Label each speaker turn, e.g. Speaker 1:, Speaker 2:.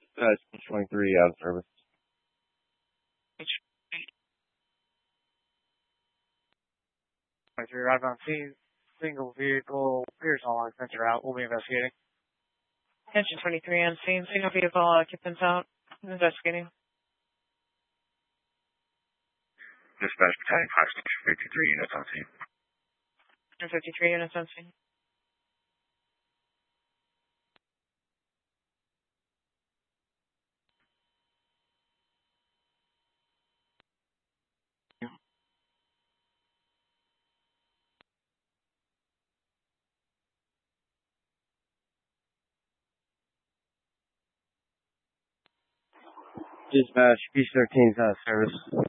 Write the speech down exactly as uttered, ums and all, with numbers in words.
Speaker 1: Dispatch twenty-three out of service.
Speaker 2: twenty-three arrive on scene. Single vehicle appears all occupants are out. We'll be investigating.
Speaker 3: Attention twenty-three on scene. Single vehicle occupants out. Investigating.
Speaker 4: Dispatch battalion five six fifty-three units on scene.
Speaker 3: fifty-three units on scene.
Speaker 1: Dispatch, Beach thirteen is out of service.